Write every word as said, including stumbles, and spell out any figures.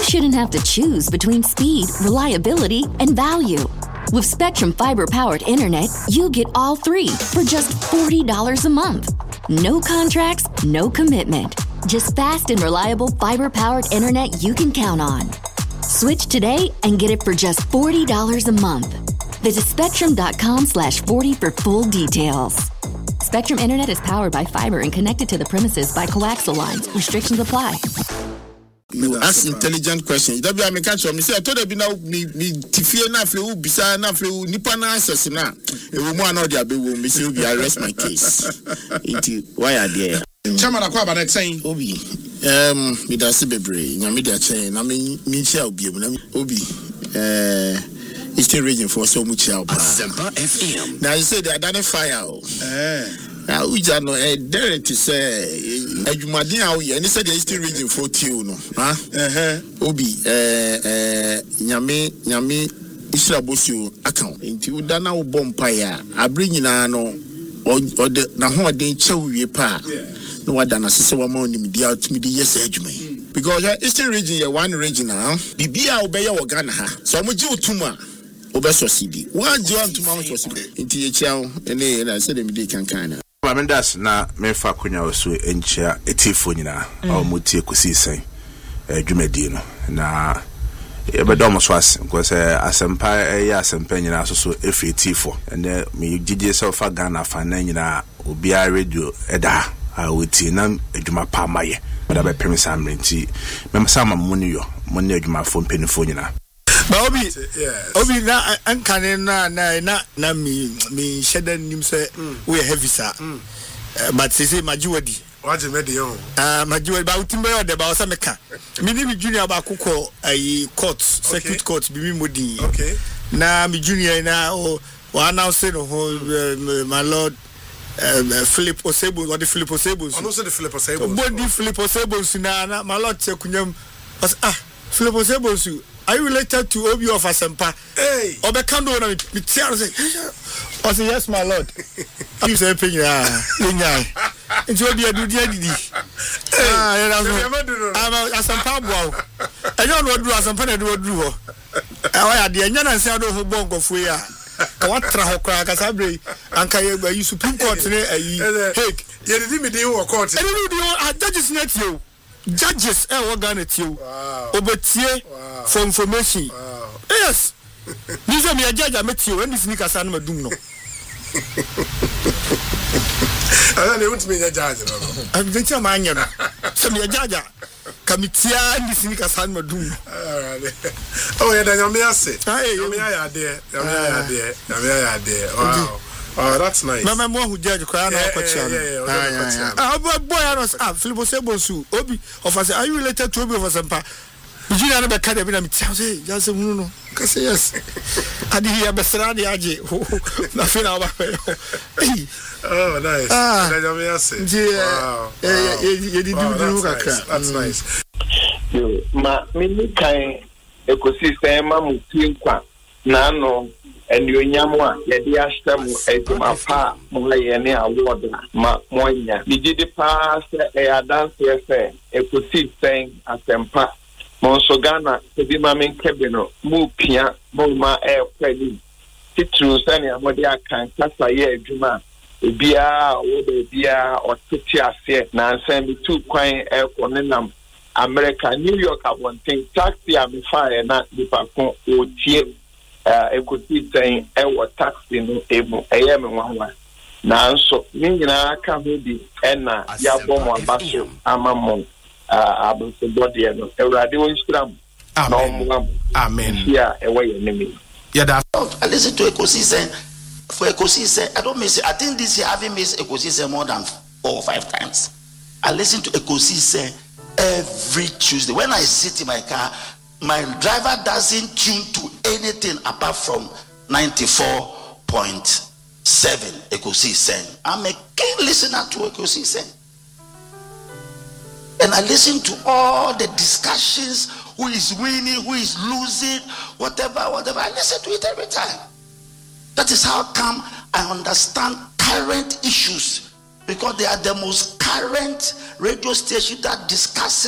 shouldn't have to choose between speed, reliability, and value. With Spectrum fiber-powered internet, you get all three for just forty dollars a month. No contracts, no commitment. Just fast and reliable fiber-powered internet you can count on. Switch today and get it for just forty dollars a month. Visit spectrum.com slash 40 for full details. Spectrum Internet is powered by fiber and connected to the premises by coaxial lines. Restrictions apply. You ask intelligent questions. That be I make catch me say I told you now me me tifie na fle u bisa na fle u nipa na access na e wo mu ana dey abewo me say we arrest my case. It why are there? Chairman akwa ba na saying Obi um me da se bebre nya me dey chain na me me share obi na Obi eh Eastern region for so much help. Asempa F M. Now you say they identify out. Eh. Now we just know eh there to say adwumaden a we any say the Eastern region for you no. Huh? Eh Obi eh eh nyame nyame Israbosu account. Nti u da na wo bompa ya abri nyina no o de na ho den chewie pa. No wada na sese wa ma onim dia tumi di yes adwuma. Because uh, Eastern region is one region now. Bibia obey your Ghana. So I'm going to Obeso C D. One John to Mount Possible. Into your chow, and I said, they can kind of. Mendas na mefa kunya osu enchia etifo nyina a omutie kusi sen dwumadi na ebedomo so as because asempa eya asempa nyina so so efi etifo ene me gigi so fa Ghana fa na nyina obia radio eda a woti na adwuma pa maye but abe premise amrenti mem sama muni yo muni adwuma fo mpenifo nyina ba obi yes. Obi na ankane na na na na mi mi sheda nim say we heavy sir mm. uh, but say say majiwadi waje me de yo ah majiwadi ba utimbe yo de ba osa meka mi ni mi junior ba kokọ ayi court circuit court bi mi modi okay na mi junior na o wa announce no uh, my lord um, uh, Philip Osebo or the Philip Osebo I know say the Philip Osebo body Philip Osebo na na my lord chekunyam ah Philip Osebo are you related to Obi of Asempa? Hey! Obekando na me tia say, I say yes my lord. You say pin ya. Nya. Nti Obi adu dia didi. Ah, ya so. Ama Asempa boa. Enyo no duru Asempa na duru ho. Awa ya de nya na nsia do ho bongo fu ya. Ka watra ho kra ka sabre anka ye yi Supreme Court ne ayi. Hey, ye didi me dey wo court. E dey do a judges net you. Judges eh organ you obetie for information wow. Yes these are me judge met you when this nika san madum no I don't want me judge no I'm going to manya no so me judge kamitia this nika san madum oh yeah then me ase me ya there me ya there me ya there wow. Oh, that's nice. Mama mo hu judge kwa na kwacha no. Ah, boy boy ah Philip Osebo su Obi of us are you related to Obi of Asempa? Bijina na be ka de bi na me tia say just hunu no. Ka say yes. Adi ya besra de age. Na fe na ba. Oh, nice. Ah, na me ase. Wow. Eh eh di du du kakra. That's nice. Yo, ma me kan ecosystem ma mu tinkwa na no Enyamwa, Yadia Stem, Eduma Pa, Molayane Award, Ma Moya. The G D Pass, a dance affair, a proceed saying, Asempa, Monsogana, Edimamin Cabino, Mupia, Moma Air Credit, Titru, Sanya, Modia can Casaye, Juma, Bia, or the Bia, or Titia, Nansen, two quiet air Conenam, America, New York, I want thing, taxi, I'm fire, not the Pacon, or Tie. Uh, I could be saying, I was taxing able. I am one. Now, so, Nina can be Anna, Yabon, Basso, Amamon, uh, about the body and a radio scrum. Amen. Yeah, away enemy. Yeah, I listen to ecosystem for ecosystem. I don't miss it. I think this year having missed ecosystem more than four or five times. I listen to ecosystem every Tuesday. When I sit in my car, my driver doesn't tune to anything apart from ninety-four point seven ecosystem. I'm a keen listener to ecosystem. And I listen to all the discussions, who is winning, who is losing, whatever, whatever. I listen to it every time. That is how come I understand current issues, because they are the most current radio station that discusses